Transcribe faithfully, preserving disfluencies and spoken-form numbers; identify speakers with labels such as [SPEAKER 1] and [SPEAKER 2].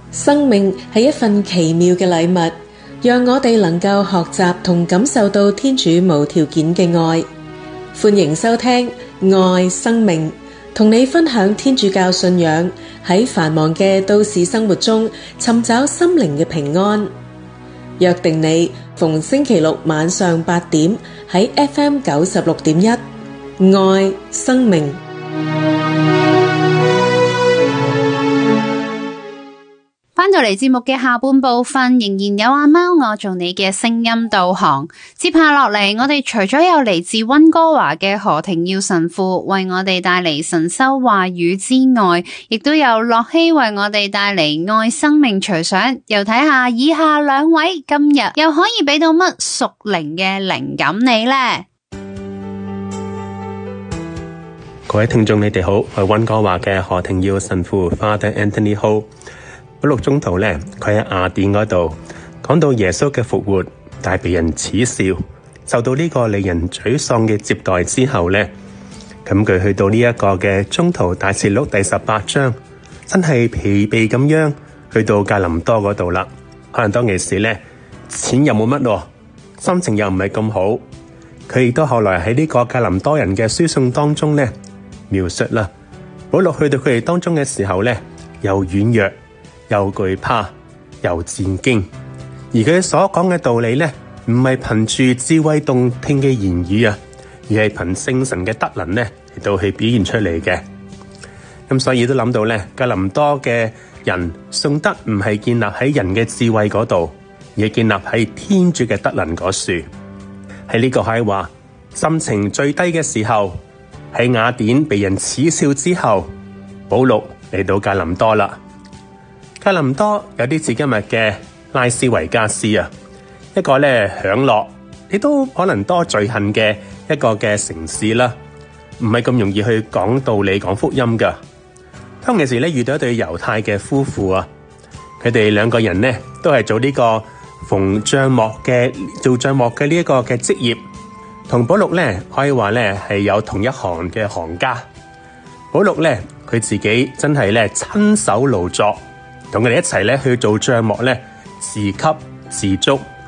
[SPEAKER 1] 生命係一份奇妙嘅禮物，讓我哋能夠學習同感受到天主無條件嘅愛。歡迎收聽愛生命，同你分享天主教信仰喺繁忙嘅都市生活中尋找心靈嘅平安。約定你逢星期六晚上八點喺 F M 九十六點一愛生命。
[SPEAKER 2] 翻到嚟節目嘅下半部分，仍然有阿貓我做你嘅聲音導航。接下落嚟，我哋除咗有嚟自溫哥華嘅何庭耀神父為我哋帶嚟神修話語之外，亦都有樂希為我哋帶嚟愛生命隨想。又睇下以下兩位今日又可以俾到乜屬靈嘅靈感你呢？
[SPEAKER 3] 各位聽眾你哋好，我係溫哥華嘅何庭耀神父 Father Anthony Ho。保祿宗徒咧，佢喺雅典嗰度講到耶穌嘅復活，但係被人恥笑，受到呢個令人沮喪嘅接待之後咧，咁佢去到呢一個嘅宗徒大事錄第十八章，真係疲憊咁樣去到格林多嗰度啦。可能當其時咧，錢又冇乜，心情又唔係咁好。佢亦都後來喺呢個格林多人嘅書信當中咧描述啦，保祿去到佢哋當中嘅時候咧，又軟弱，又懼怕，又戰驚，而佢所講嘅道理咧，唔係憑住智慧動聽嘅言語啊，而係憑聖神嘅德能咧嚟到去表現出嚟嘅。咁所以都諗到咧，格林多嘅人信德唔係建立喺人嘅智慧嗰度，而係建立喺天主嘅德能嗰處。喺呢個可以話心情最低嘅時候，喺雅典被人恥笑之後，保祿嚟到格林多啦。格林多有啲似今日嘅拉斯維加斯啊，一個咧享樂，亦都可能多罪行嘅一個嘅城市啦，唔係咁容易去講道理、講福音噶。當其時咧遇到一對猶太嘅夫婦啊，佢哋兩個人咧都係做呢個縫帳幕嘅做帳幕嘅呢一個嘅職業，同保祿咧可以話咧係有同一行嘅行家。保祿咧佢自己真係咧親手勞作。同佢哋一齊咧去做帳幕咧，自給自足，